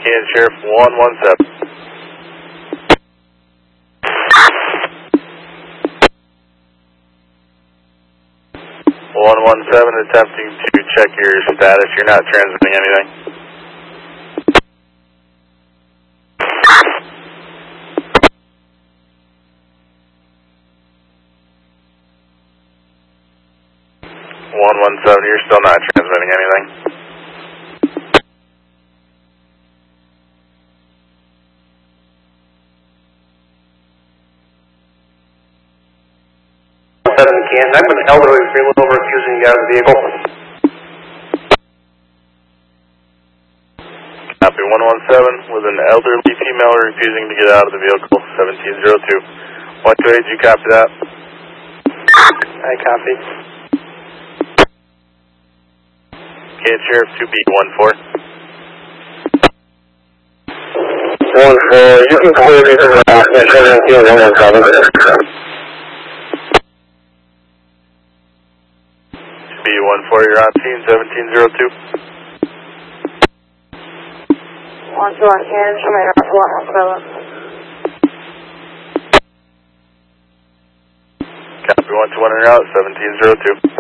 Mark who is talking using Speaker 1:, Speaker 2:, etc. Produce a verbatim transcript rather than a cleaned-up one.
Speaker 1: Can Sheriff one one seven. one one seven attempting to check your status. You're not transmitting anything. one one seven, you're still not transmitting anything.
Speaker 2: seven can. I'm an elderly female over refusing to get out of the vehicle.
Speaker 1: Copy one one seven with an elderly female refusing to get out of the vehicle. seventeen zero two. one two eight, you copy that?
Speaker 2: I copy.
Speaker 1: Can Sheriff two B one four.
Speaker 2: one four, you can clear me from the seventeen one one seven.
Speaker 1: B one four, you're on scene, seventeen zero two.
Speaker 3: one two one, can show me one one seven.
Speaker 1: Copy one two one, you're out, seventeen zero two.